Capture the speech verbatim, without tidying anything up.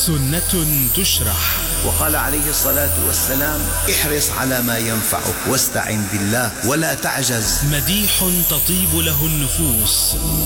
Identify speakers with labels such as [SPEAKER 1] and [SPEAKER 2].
[SPEAKER 1] سنة تشرح.
[SPEAKER 2] وقال عليه الصلاة والسلام: احرص على ما ينفعك واستعن بالله ولا تعجز.
[SPEAKER 1] مديح تطيب له النفوس.